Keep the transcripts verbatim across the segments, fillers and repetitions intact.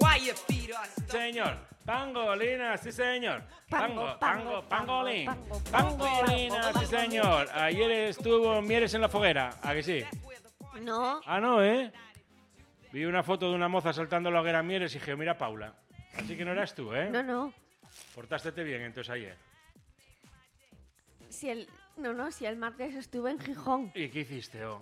Señor, pangolina, sí señor. Pango, pango, pangolín. pango, Pangolina, pango, sí señor. Ayer estuvo Mieres en la foguera, ¿a que sí? No, Ah, no, ¿eh? Vi una foto de una moza saltando la hoguera Mieres y dije, mira Paula. Así que no eras tú, ¿eh? no, no. Portástete bien entonces ayer. Si el, no, no, si el martes estuve en Gijón, ¿Y qué hiciste, oh?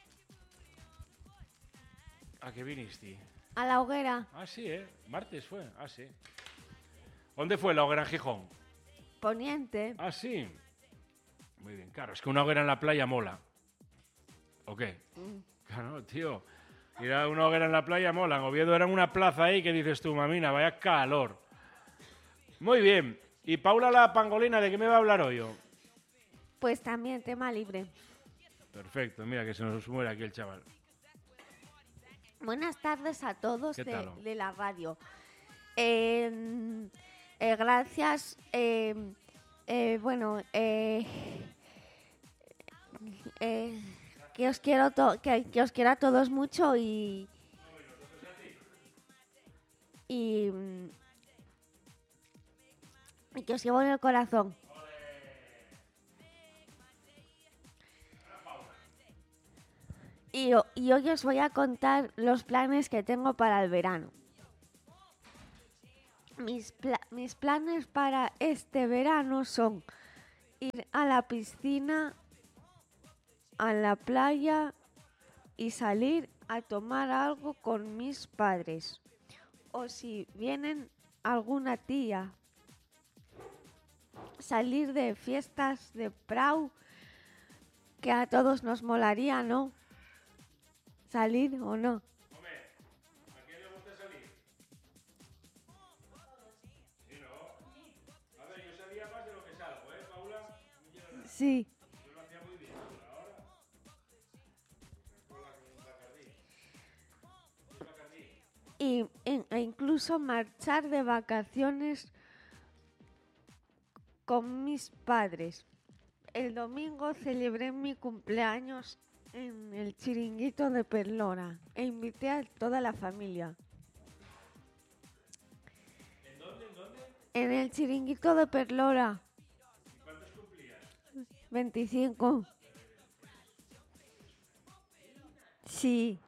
¿A qué viniste? a la hoguera, Ah, sí, ¿eh? Martes fue, ah, sí. ¿Dónde fue la hoguera en Gijón? poniente. Ah, sí. Muy bien, claro, es que una hoguera en la playa mola. ¿O qué? Claro, tío. Ir a una hoguera en la playa mola. En Oviedo era una plaza ahí que dices tú, mamina, vaya calor. Muy bien. Y Paula la pangolina, ¿de qué me va a hablar hoy? Oh? Pues también tema libre. Perfecto, mira que se nos muere aquí el chaval. Buenas tardes a todos ¿Qué de, tal? de la radio. Eh, eh, gracias. eh, eh, bueno, eh, eh, que os quiero to- que, que os quiero a todos mucho y y, mm, y que os llevo en el corazón. Y, ho- y hoy os voy a contar los planes que tengo para el verano. Mis, pla- mis planes para este verano son ir a la piscina, a la playa y salir a tomar algo con mis padres. O si vienen alguna tía, salir de fiestas de Prau, que a todos nos molaría, ¿no? Salir o no. Hombre, ¿a quién le gusta salir? Sí, no. A ver, yo salía más de lo que salgo, ¿eh, Paula? Sí. Yo lo hacía muy bien, pero ahora... Con la con Bacardí. ¿Con Bacardí? Y, e e incluso marchar de vacaciones con mis padres. El domingo celebré mi cumpleaños en el chiringuito de Perlora e invité a toda la familia. ¿En dónde? ¿En dónde? En el chiringuito de Perlora. ¿Y cuántos cumplías? veinticinco. Sí.